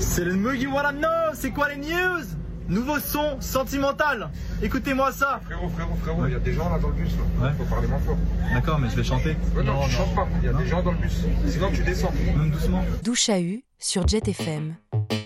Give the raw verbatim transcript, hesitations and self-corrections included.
C'est le Mugi Wanna Know, c'est quoi les news? Nouveau son sentimental. Écoutez-moi ça. Frérot, frérot, frérot, il y a des gens là dans le bus là. Ouais. Faut parler moins fort. D'accord, mais je vais chanter. Ouais, non, non, tu non. chantes pas. Il y a Non. des gens dans le bus. Sinon tu descends. Même doucement. Douche à U sur Jet F M.